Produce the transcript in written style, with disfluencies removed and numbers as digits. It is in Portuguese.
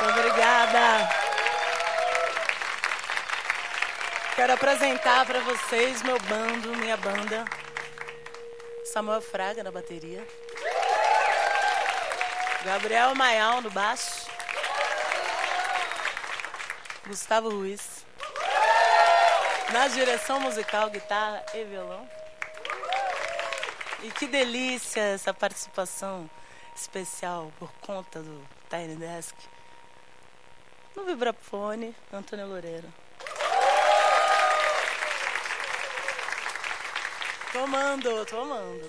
Obrigada. Quero apresentar para vocês meu bando, minha banda. Samuel Fraga na bateria. Gabriel Maial no baixo. Gustavo Ruiz. Na direção musical, guitarra e violão. E que delícia essa participação especial por conta do Tiny Desk. No vibrafone, Antônio Loureiro. Tomando.